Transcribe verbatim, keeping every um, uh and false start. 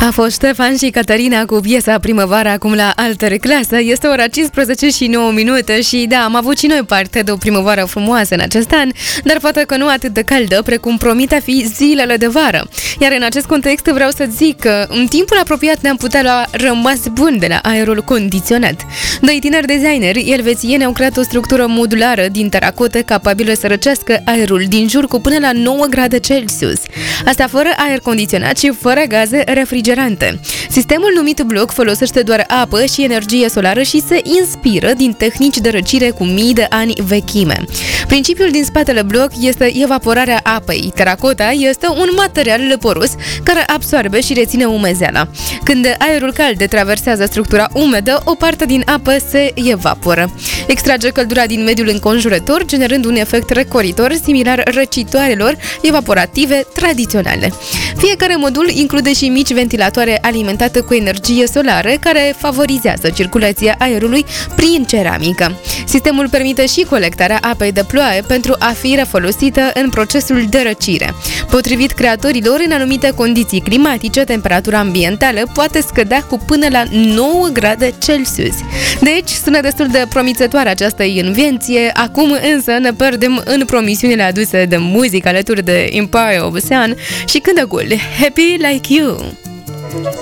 A fost Ștefan și Catarina cu piesa Primăvara acum la Altă Clasă. Este ora cincisprezece și nouă minute și da, am avut și noi parte de o primăvară frumoasă în acest an, dar poate că nu atât de caldă precum promit a fi zilele de vară. Iar în acest context vreau să zic că în timpul apropiat ne-am putea lua rămas bun de la aerul condiționat. Doi tineri designeri elvețieni au creat o structură modulară din teracotă capabilă să răcească aerul din jur cu până la nouă grade Celsius. Asta fără aer condiționat și fără gaze refrigerante. Sistemul numit bloc folosește doar apă și energie solară și se inspiră din tehnici de răcire cu mii de ani vechime. Principiul din spatele bloc este evaporarea apei. Teracota este un material poros care absorbe și reține umezeala. Când aerul cald traversează structura umedă, o parte din apă se evaporă. Extrage căldura din mediul înconjurător, generând un efect răcoritor similar răcitoarelor evaporative tradiționale. Fiecare modul include și mici ventilatoare alimentate cu energie solară care favorizează circulația aerului prin ceramică. Sistemul permite și colectarea apei de ploaie pentru a fi refolosită în procesul de răcire. Potrivit creatorilor, în anumite condiții climatice, temperatura ambientală poate scădea cu până la nouă grade Celsius. Deci, sună destul de promițătoare această invenție, acum însă ne pierdem în promisiunile aduse de muzică alături de Empire of the Sun și cântecul Happy Like You.